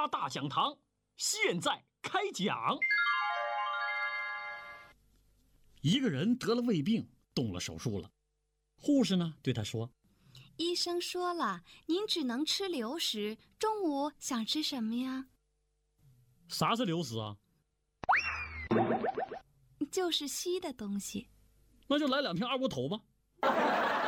家大讲堂现在开讲。一个人得了胃病，动了手术了。护士呢对他说： 医生说了，您只能吃流食，中午想吃什么呀？ 啥是流食啊？ 就是稀的东西。 那就来2片二锅头吧。